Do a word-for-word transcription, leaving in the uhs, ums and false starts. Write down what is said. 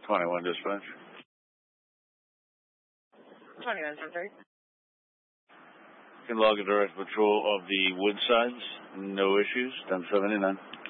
twenty-one dispatch. twenty-one, sorry. You can log a direct patrol of the Woodsides. No issues. ten seventy-nine.